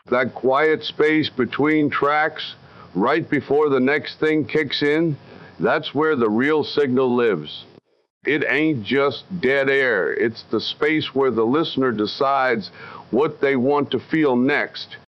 That quiet space between tracks, right before the next thing kicks in, that's where the real signal lives. It ain't just dead air, it's the space where the listener decides what they want to feel next.